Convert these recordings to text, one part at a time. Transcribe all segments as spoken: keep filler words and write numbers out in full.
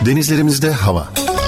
Denizlerimizde hava.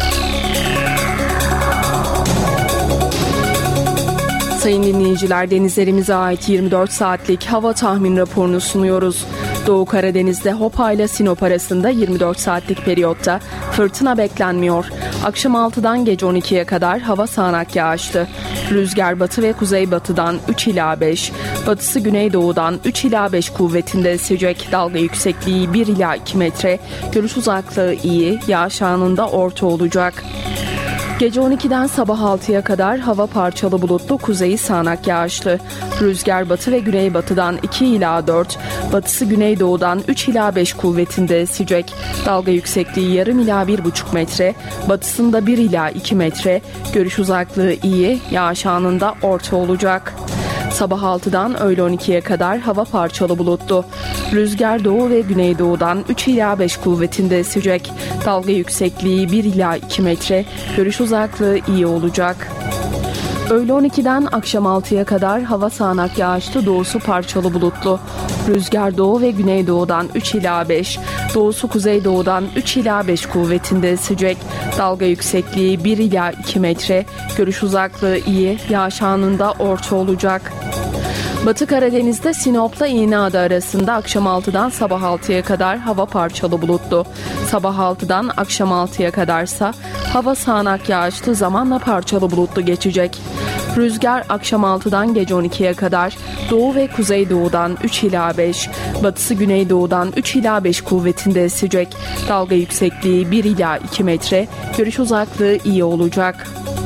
Sayın dinleyiciler, denizlerimize ait yirmi dört saatlik hava tahmin raporunu sunuyoruz. Doğu Karadeniz'de Hopa ile Sinop arasında yirmi dört saatlik periyotta fırtına beklenmiyor. Akşam altıdan gece on ikiye kadar hava sağanak yağışlı. Rüzgar batı ve kuzeybatıdan üç ila beş, batısı güneydoğudan üç ila beş kuvvetinde esecek. Dalga yüksekliği bir ila iki metre, görüş uzaklığı iyi, yağış anında orta olacak. Gece on ikiden sabah altıya kadar hava parçalı bulutlu, kuzeyi sağanak yağışlı. Rüzgar batı ve güneybatıdan iki ila dört, batısı güneydoğudan üç ila beş kuvvetinde esecek. Dalga yüksekliği yarım ila bir buçuk metre, batısında bir ila iki metre, görüş uzaklığı iyi, yağış anında orta olacak. Sabah altıdan öğle on ikiye kadar hava parçalı bulutlu. Rüzgar doğu ve güneydoğudan üç ila beş kuvvetinde esecek. Dalga yüksekliği bir ila iki metre, görüş uzaklığı iyi olacak. Öğle on ikiden akşam altıya kadar hava sağanak yağışlı, doğusu parçalı bulutlu. Rüzgar doğu ve güneydoğudan üç ila beş, doğusu kuzeydoğudan üç ila beş kuvvetinde esecek. Dalga yüksekliği bir ila iki metre, görüş uzaklığı iyi, yağış anında orta olacak. Batı Karadeniz'de Sinop'la İğneada arasında akşam altıdan sabah altıya kadar hava parçalı bulutlu. Sabah altıdan akşam altıya kadarsa hava sağanak yağışlı, zamanla parçalı bulutlu geçecek. Rüzgar akşam altıdan gece on ikiye kadar doğu ve kuzeydoğudan üç ila beş, batısı güneydoğudan üç ila beş kuvvetinde esecek. Dalga yüksekliği bir ila iki metre, görüş uzaklığı iyi olacak.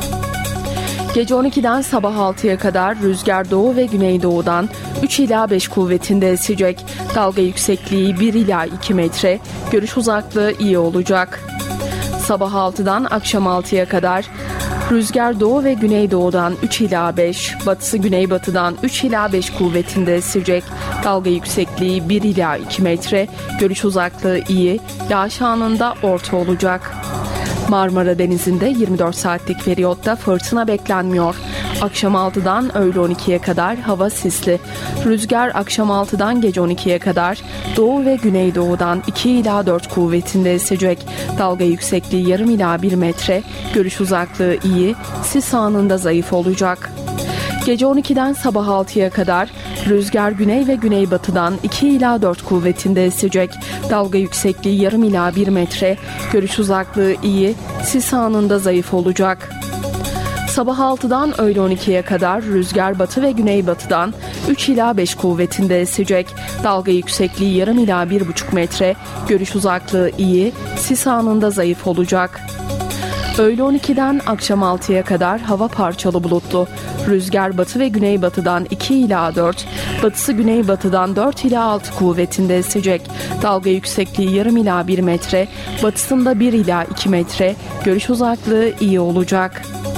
Gece on ikiden sabah altıya kadar rüzgar doğu ve güneydoğudan üç ila beş kuvvetinde esecek. Dalga yüksekliği bir ila iki metre, görüş uzaklığı iyi olacak. Sabah altıdan akşam altıya kadar rüzgar doğu ve güneydoğudan üç ila beş, batısı güneybatıdan üç ila beş kuvvetinde esecek. Dalga yüksekliği bir ila iki metre, görüş uzaklığı iyi, yağış anında orta olacak. Marmara Denizi'nde yirmi dört saatlik periyotta fırtına beklenmiyor. Akşam altıdan öğle on ikiye kadar hava sisli. Rüzgar akşam altıdan gece on ikiye kadar doğu ve güneydoğudan iki ila dört kuvvetinde esecek. Dalga yüksekliği yarım ila bir metre, görüş uzaklığı iyi, sis anında zayıf olacak. Gece on ikiden sabah altıya kadar rüzgar güney ve güneybatıdan iki ila dört kuvvetinde esecek. Dalga yüksekliği yarım ila bir metre, görüş uzaklığı iyi, sis anında zayıf olacak. Sabah altıdan öğle on ikiye kadar rüzgar batı ve güneybatıdan üç ila beş kuvvetinde esecek. Dalga yüksekliği yarım ila bir buçuk metre, görüş uzaklığı iyi, sis anında zayıf olacak. Öğle on ikiden akşam altıya kadar hava parçalı bulutlu. Rüzgar batı ve güneybatıdan iki ila dört, batısı güneybatıdan dört ila altı kuvvetinde esecek. Dalga yüksekliği yarım ila bir metre, batısında bir ila iki metre, görüş uzaklığı iyi olacak.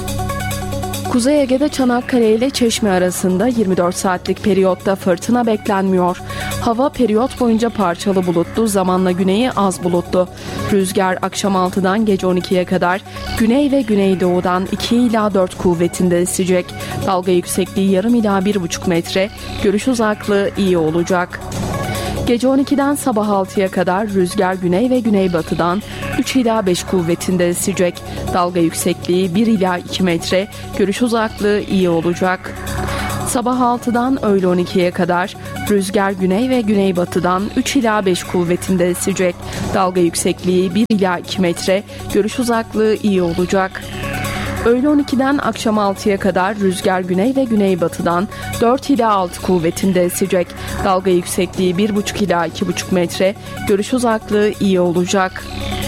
Kuzey Ege'de Çanakkale ile Çeşme arasında yirmi dört saatlik periyotta fırtına beklenmiyor. Hava periyot boyunca parçalı bulutlu, zamanla güneyi az bulutlu. Rüzgar akşam altıdan gece on ikiye kadar güney ve güneydoğudan iki ila dört kuvvetinde esecek. Dalga yüksekliği yarım ila bir buçuk metre, görüş uzaklığı iyi olacak. Gece on ikiden sabah altıya kadar rüzgar güney ve güneybatıdan üç ila beş kuvvetinde esecek. Dalga yüksekliği bir ila iki metre, görüş uzaklığı iyi olacak. Sabah altıdan öğle on ikiye kadar rüzgar güney ve güneybatıdan üç ila beş kuvvetinde esecek. Dalga yüksekliği bir ila iki metre, görüş uzaklığı iyi olacak. Öğle on ikiden akşam altıya kadar rüzgar güney ve güneybatıdan dört ila altı kuvvetinde esecek. Dalga yüksekliği bir buçuk ila iki buçuk metre, görüş uzaklığı iyi olacak.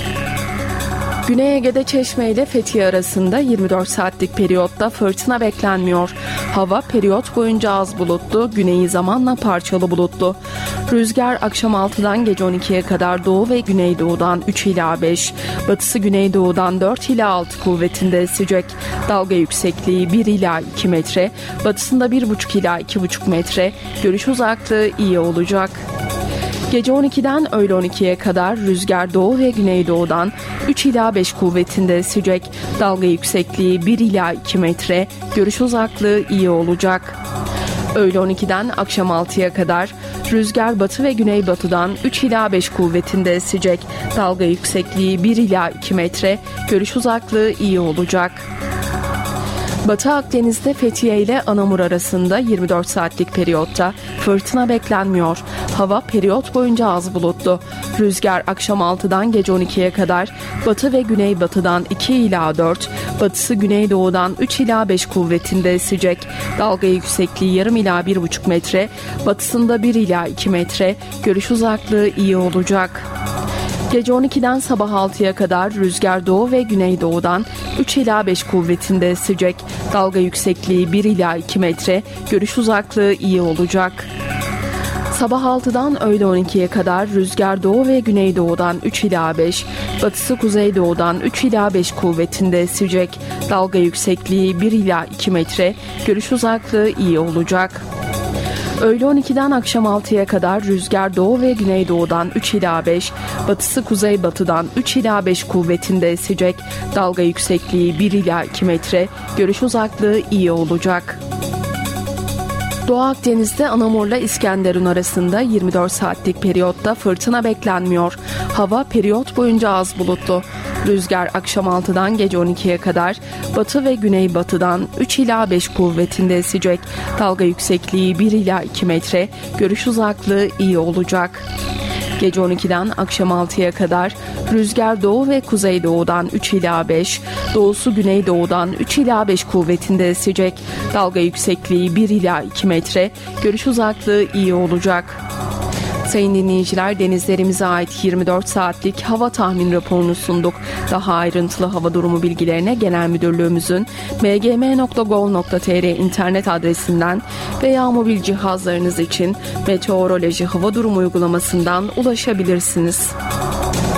Güney Ege'de Çeşme ile Fethiye arasında yirmi dört saatlik periyotta fırtına beklenmiyor. Hava periyot boyunca az bulutlu, güneyi zamanla parçalı bulutlu. Rüzgar akşam altıdan gece on ikiye kadar doğu ve güneydoğudan üç ila beş, batısı güneydoğudan dört ila altı kuvvetinde esecek. Dalga yüksekliği bir ila iki metre, batısında bir buçuk ila iki buçuk metre, görüş uzaklığı iyi olacak. Gece on ikiden öğle on ikiye kadar rüzgar doğu ve güneydoğudan üç ila beş kuvvetinde esecek. Dalga yüksekliği bir ila iki metre, görüş uzaklığı iyi olacak. Öğle on ikiden akşam altıya kadar Rüzgar batı ve güneybatıdan üç ila beş kuvvetinde esecek. Dalga yüksekliği bir ila iki metre. Görüş uzaklığı iyi olacak. Batı Akdeniz'de Fethiye ile Anamur arasında yirmi dört saatlik periyotta fırtına beklenmiyor. Hava periyot boyunca az bulutlu. Rüzgar akşam altıdan gece on ikiye kadar batı ve güneybatıdan iki ila dört, batısı güneydoğudan üç ila beş kuvvetinde esecek. Dalga yüksekliği yarım ila bir buçuk metre, batısında bir ila iki metre, görüş uzaklığı iyi olacak. Gece on ikiden sabah altıya kadar rüzgar doğu ve güneydoğudan üç ila beş kuvvetinde esecek. Dalga yüksekliği bir ila iki metre, görüş uzaklığı iyi olacak. Sabah altıdan öğle on ikiye kadar rüzgar doğu ve güneydoğudan üç ila beş, batısı kuzeydoğudan üç ila beş kuvvetinde esecek. Dalga yüksekliği bir ila iki metre, görüş uzaklığı iyi olacak. Öğle on ikiden akşam altıya kadar rüzgar doğu ve güneydoğudan üç ila beş, batısı kuzeybatıdan üç ila beş kuvvetinde esecek. Dalga yüksekliği bir ila iki metre, görüş uzaklığı iyi olacak. Doğu Akdeniz'de Anamur'la İskenderun arasında yirmi dört saatlik periyotta fırtına beklenmiyor. Hava periyot boyunca az bulutlu. Rüzgar akşam altıdan gece on ikiye kadar batı ve güneybatıdan üç ila beş kuvvetinde esecek. Dalga yüksekliği bir ila iki metre, görüş uzaklığı iyi olacak. Gece on ikiden akşam altıya kadar rüzgar doğu ve kuzeydoğudan üç ila beş, doğusu güneydoğudan üç ila beş kuvvetinde esecek. Dalga yüksekliği bir ila iki metre, görüş uzaklığı iyi olacak. Sayın dinleyiciler, denizlerimize ait yirmi dört saatlik hava tahmin raporunu sunduk. Daha ayrıntılı hava durumu bilgilerine Genel Müdürlüğümüzün m g m nokta gov nokta t r internet adresinden veya mobil cihazlarınız için meteoroloji hava durumu uygulamasından ulaşabilirsiniz.